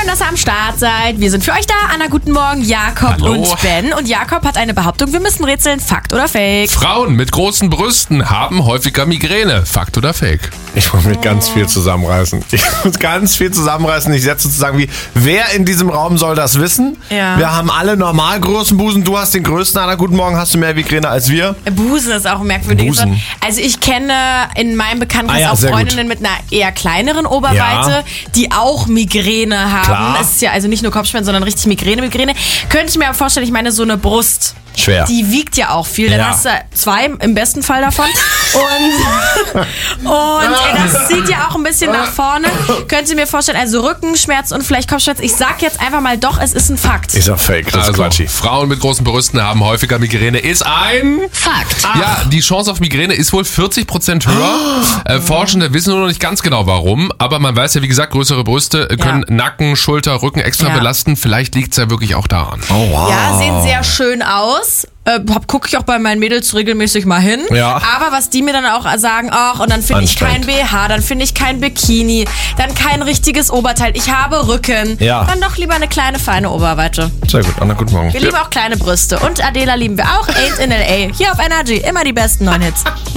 dass ihr am Start seid. Wir sind für euch da. Anna, guten Morgen, Jakob Hallo. und Ben. Und Jakob hat eine Behauptung, wir müssen rätseln, Fakt oder Fake? Frauen mit großen Brüsten haben häufiger Migräne. Fakt oder Fake? Ich muss mich ganz viel zusammenreißen. Ich setze sozusagen wie, wer in diesem Raum soll das wissen? Ja. Wir haben alle normal großen Busen. Du hast den größten. Anna, guten Morgen. Hast du mehr Migräne als wir? Busen ist auch ein merkwürdiges Busen. Wort. Also ich kenne in meinem Bekanntenkreis auch sehr Freundinnen mit einer eher kleineren Oberweite, die auch Migräne haben. Klar. Es ist ja also nicht nur Kopfschmerzen, sondern richtig Migräne. Könnte ich mir aber vorstellen, ich meine so eine Brust. Schwer. Die wiegt ja auch viel. Dann Ja. hast du 2 im besten Fall davon. Und das zieht ja auch ein bisschen nach vorne. Könnt ihr mir vorstellen, also Rückenschmerz und vielleicht Kopfschmerz. Ich sag jetzt einfach mal doch, es ist ein Fakt. Ich sag Fake. Das ist quatschig. Frauen mit großen Brüsten haben häufiger Migräne. Ist ein Fakt. Ja, die Chance auf Migräne ist wohl 40% höher. Forschende wissen nur noch nicht ganz genau warum, aber man weiß ja, wie gesagt, größere Brüste können Nacken, Schulter, Rücken extra belasten. Vielleicht liegt es ja wirklich auch daran. Oh, wow. Ja, sehen sehr schön aus. Gucke ich auch bei meinen Mädels regelmäßig mal hin. Ja. Aber was die mir dann auch sagen, ach, und dann finde ich kein BH, dann finde ich kein Bikini, dann kein richtiges Oberteil, ich habe Rücken. Ja. Dann doch lieber eine kleine, feine Oberweite. Sehr gut. Anna, guten Morgen. Wir lieben auch kleine Brüste. Und Adela lieben wir auch. Ain't in L.A. Hier auf NRG. Immer die besten 9 Hits.